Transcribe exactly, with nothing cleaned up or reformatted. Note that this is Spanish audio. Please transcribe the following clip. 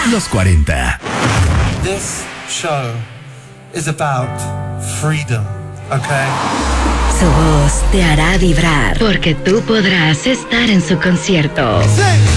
Los cuarenta. This show is about freedom, okay? Su voz te hará vibrar porque tú podrás estar en su concierto. Sí.